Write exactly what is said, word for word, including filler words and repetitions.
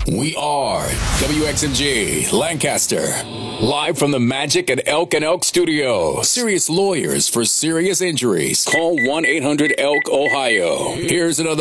We are W X M G Lancaster. Live from the Magic at Elk and Elk Studio. Serious lawyers for serious injuries. Call one eight hundred elk ohio. Here's another